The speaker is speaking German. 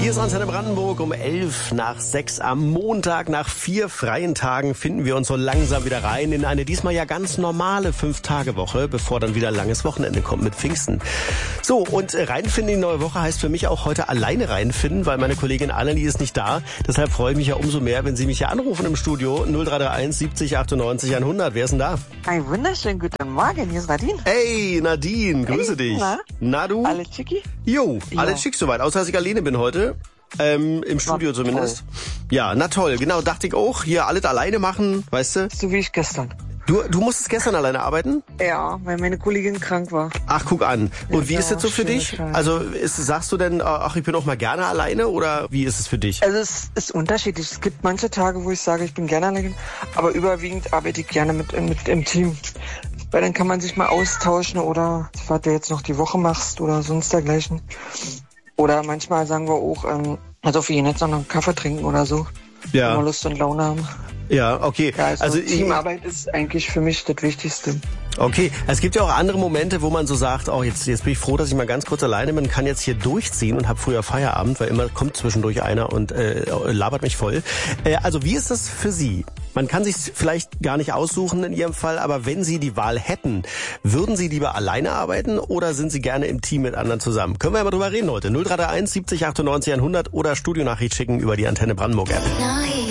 Hier ist Antenne Brandenburg um 5:11 am Montag. Nach 4 freien Tagen finden wir uns so langsam wieder rein in eine diesmal ja ganz normale 5-Tage-Woche, bevor dann wieder ein langes Wochenende kommt mit Pfingsten. So, und reinfinden in die neue Woche heißt für mich auch heute alleine reinfinden, weil meine Kollegin Annelie ist nicht da. Deshalb freue ich mich ja umso mehr, wenn Sie mich hier anrufen im Studio 0331 70 98 100. Wer ist denn da? Einen wunderschönen guten Morgen, hier ist Nadine. Hey Nadine, grüße dich. Na du? Alles schicki? Jo, alles schick soweit, außer dass ich alleine bin heute. Im Studio zumindest. Toll. Ja, na toll, genau, dachte ich auch. Hier alles alleine machen, weißt du? So wie ich gestern. Du musstest gestern alleine arbeiten? Ja, weil meine Kollegin krank war. Ach, guck an. Und wie Ja, ist das so für dich? schön. Also sagst du denn, ach, ich bin auch mal gerne alleine oder wie ist es für dich? Also es ist unterschiedlich. Es gibt manche Tage, wo ich sage, ich bin gerne allein, aber überwiegend arbeite ich gerne mit im Team. Weil dann kann man sich mal austauschen oder was du jetzt noch die Woche machst oder sonst dergleichen. Oder manchmal sagen wir auch, also wir gehen jetzt noch einen Kaffee trinken oder so. Ja. Wenn wir Lust und Laune haben. Ja, okay. Ja, also Teamarbeit. Teamarbeit ist eigentlich für mich das Wichtigste. Okay, es gibt ja auch andere Momente, wo man so sagt, oh, jetzt bin ich froh, dass ich mal ganz kurz alleine bin, kann jetzt hier durchziehen und habe früher Feierabend, weil immer kommt zwischendurch einer und labert mich voll. Also wie ist das für Sie? Man kann sich vielleicht gar nicht aussuchen in Ihrem Fall, aber wenn Sie die Wahl hätten, würden Sie lieber alleine arbeiten oder sind Sie gerne im Team mit anderen zusammen? Können wir ja mal drüber reden heute. 0331 70 98 100 oder Studionachricht schicken über die Antenne Brandenburg App.